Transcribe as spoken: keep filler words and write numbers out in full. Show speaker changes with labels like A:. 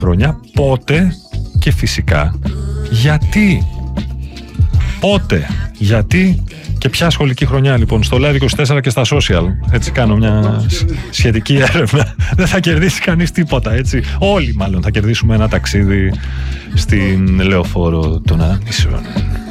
A: χρονιά, πότε και φυσικά γιατί. Πότε, γιατί και ποια σχολική χρονιά, λοιπόν, στο Live είκοσι τέσσερα και στα social. Έτσι κάνω μια σχετική έρευνα. Δεν θα κερδίσει κανείς τίποτα, έτσι. Όλοι μάλλον θα κερδίσουμε ένα ταξίδι στην λεωφόρο των ανήσεων.